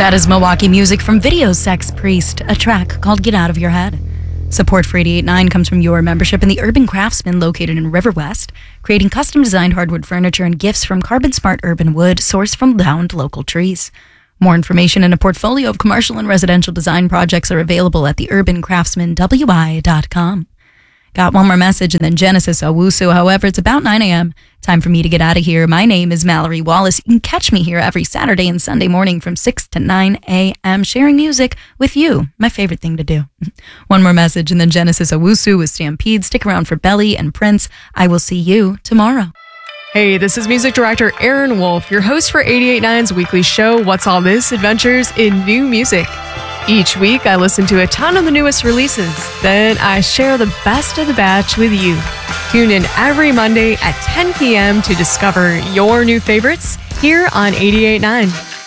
That is Milwaukee music from Video Sex Priest, a track called Get Out of Your Head. Support for 88.9 comes from your membership in the Urban Craftsman located in River West, creating custom-designed hardwood furniture and gifts from carbon-smart urban wood sourced from downed local trees. More information and a portfolio of commercial and residential design projects are available at theurbancraftsmanwi.com. Got one more message and then Genesis Owusu. However, it's about 9 a.m. Time for me to get out of here. My name is Mallory Wallace. You can catch me here every Saturday and Sunday morning from 6 to 9 a.m. sharing music with you. My favorite thing to do. One more message and then Genesis Owusu with Stampede. Stick around for Belly and Prince. I will see you tomorrow. Hey, this is music director Aaron Wolf, your host for 88.9's weekly show, What's All This? Adventures in New Music. Each week, I listen to a ton of the newest releases. Then I share the best of the batch with you. Tune in every Monday at 10 p.m. to discover your new favorites here on 88.9.